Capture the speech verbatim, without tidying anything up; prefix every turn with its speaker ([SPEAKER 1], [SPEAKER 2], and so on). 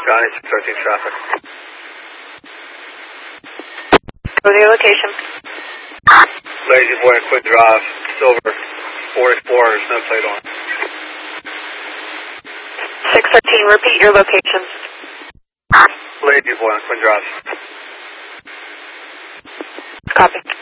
[SPEAKER 1] Johnny, six thirteen traffic.
[SPEAKER 2] Go to your location.
[SPEAKER 1] Lazy Boy on Quinn Drive, silver, forty-four, there's no plate on.
[SPEAKER 2] six thirteen, repeat your location.
[SPEAKER 1] Lazy Boy on Quinn Drive.
[SPEAKER 2] Copy.